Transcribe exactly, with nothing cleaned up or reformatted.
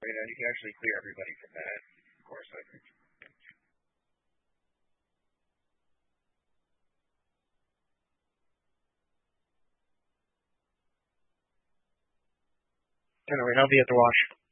way down. You can actually clear everybody from that course, I think. Anyway, I'll be at the wash.